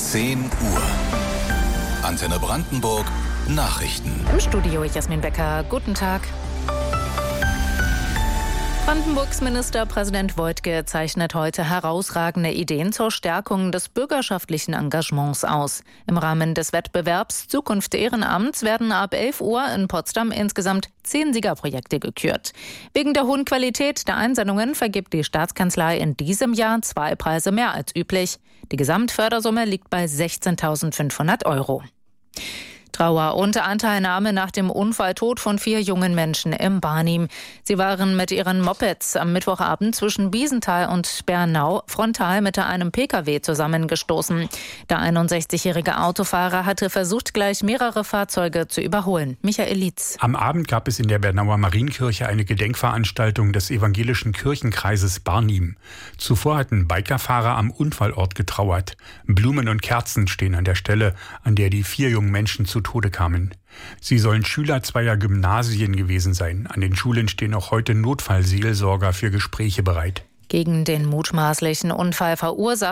10 Uhr. Antenne Brandenburg Nachrichten. Im Studio Jasmin Becker. Guten Tag. Brandenburgs Ministerpräsident Woidke zeichnet heute herausragende Ideen zur Stärkung des bürgerschaftlichen Engagements aus. Im Rahmen des Wettbewerbs Zukunft Ehrenamts werden ab 11 Uhr in Potsdam insgesamt 10 Siegerprojekte gekürt. Wegen der hohen Qualität der Einsendungen vergibt die Staatskanzlei in diesem Jahr 2 Preise mehr als üblich. Die Gesamtfördersumme liegt bei 16.500 €. Trauer und Anteilnahme nach dem Unfalltod von 4 jungen Menschen im Barnim. Sie waren mit ihren Mopeds am Mittwochabend zwischen Biesenthal und Bernau frontal mit einem Pkw zusammengestoßen. Der 61-jährige Autofahrer hatte versucht, gleich mehrere Fahrzeuge zu überholen. Michael Lietz. Am Abend gab es in der Bernauer Marienkirche eine Gedenkveranstaltung des evangelischen Kirchenkreises Barnim. Zuvor hatten Bikerfahrer am Unfallort getrauert. Blumen und Kerzen stehen an der Stelle, an der die 4 jungen Menschen zu Tode kamen. Sie sollen Schüler 2 Gymnasien gewesen sein. An den Schulen stehen auch heute Notfallseelsorger für Gespräche bereit. Gegen den mutmaßlichen Unfallverursacher